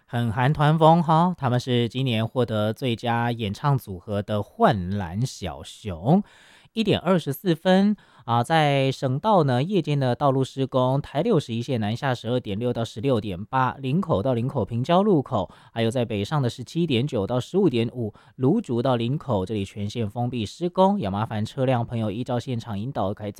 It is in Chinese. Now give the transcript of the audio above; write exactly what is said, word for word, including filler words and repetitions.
很韩团风哈，他们是今年获得最佳演唱组合的幻蓝小熊，一点二十四分啊。在省道呢，夜间的道路施工，台六十一线南下十二点六到十六点八，林口到林口平交路口，还有在北上的十七点九到十五点五，芦竹到林口这里全线封闭施工，要麻烦车辆朋友依照现场引导开走。